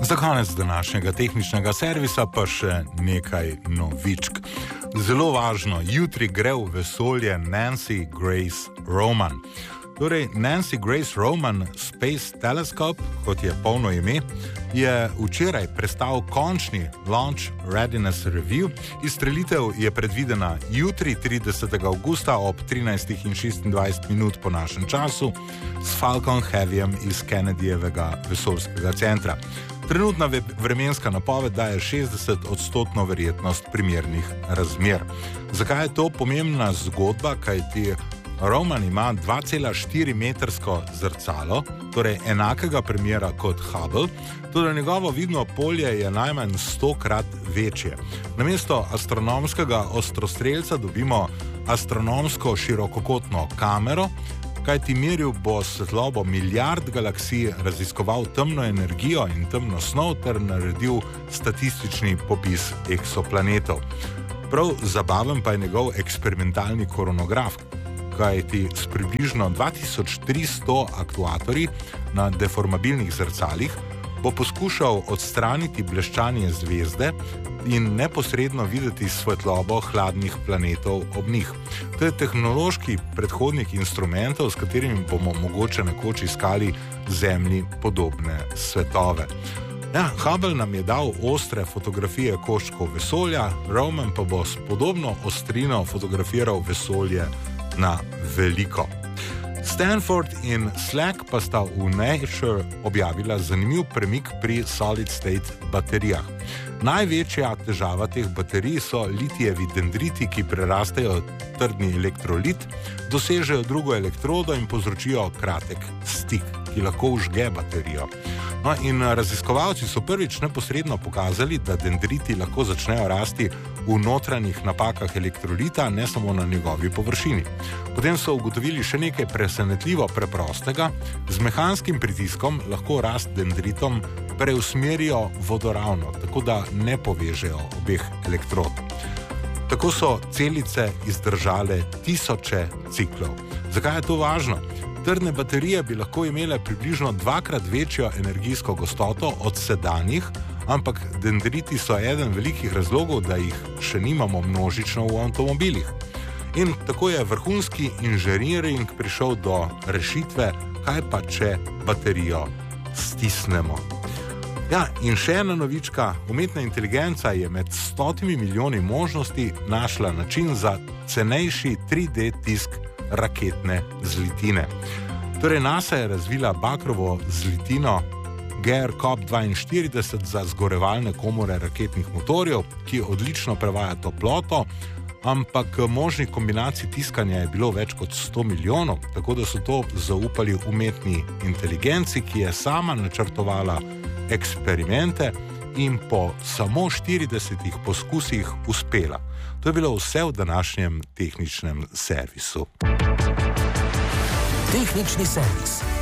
Za konec današnjega tehničnega servisa pa še nekaj novičk. Zelo važno, jutri gre v vesolje Nancy Grace Roman. Torej, Nancy Grace Roman Space Telescope, kot je polno ime, je včeraj prestal končni Launch Readiness Review. Izstrelitev je predvidena jutri, 30. avgusta ob 13:26 po našem času s Falcon Heavyjem iz Kennedyjevega vesoljskega centra. Trenutna vremenska napoved daje 60% verjetnost primernih razmer. Zakaj je to pomembna zgodba? Kajti Roman ima 2,4 metrsko zrcalo, torej enakega premjera kot Hubble, tudi njegovo vidno polje je najmanj 100-krat večje. Namesto astronomskega ostrostrelca dobimo astronomsko širokokotno kamero, kajti meril bo svetlobo milijard galaksij, raziskoval temno energijo in temno snov ter naredil statistični popis eksoplanetov. Prav zabaven pa je njegov eksperimentalni koronograf, kajti s približno 2300 aktuatorji na deformabilnih zrcalih bo poskušal odstraniti bleščanje zvezde in neposredno videti svetlobo hladnih planetov ob njih. To je tehnološki predhodnik instrumentov, s katerimi bomo mogoče nekoč iskali Zemlji podobne svetove. Ja, Hubble nam je dal ostre fotografije koščkov vesolja, Roman pa bo s podobno ostrino fotografiral vesolje na veliko. Stanford in Slack pa sta v Nature objavila zanimiv premik pri solid state baterijah. Največja težava teh baterij so litijevi dendriti, ki prerastejo trdni elektrolit, dosežejo drugo elektrodo in povzročijo kratek stik, ki lahko užge baterijo. No, in raziskovalci so prvič neposredno pokazali, da dendriti lahko začnejo rasti v notranjih napakah elektrolita, ne samo na njegovi površini. Potem so ugotovili še nekaj presenetljivo preprostega. Z mehanskim pritiskom lahko rast dendritom preusmerijo vodoravno, tako da ne povežejo obeh elektrod. Tako so celice izdržale tisoče ciklov. Zakaj je to važno? Trdne baterije bi lahko imele približno 2-krat večjo energijsko gostoto od sedanjih, ampak dendriti so eden velikih razlogov, da jih še nimamo množično v avtomobilih. In tako je vrhunski inženiring prišel do rešitve, kaj pa če baterijo stisnemo. Ja, in še ena novička, umetna inteligenca je med 100 milijoni možnosti našla način za cenejši 3D tisk raketne zlitine. Torej, NASA je razvila bakrovo zlitino GearCop-42 za zgorevalne komore raketnih motorjev, ki odlično prevaja toploto, ampak možnih kombinacij tiskanja je bilo več kot 100 milijonov, tako da so to zaupali umetni inteligenci, ki je sama načrtovala eksperimente in po samo 40 poskusih uspela. To je bilo vse v današnjem tehničnem servisu. Tehnični servis.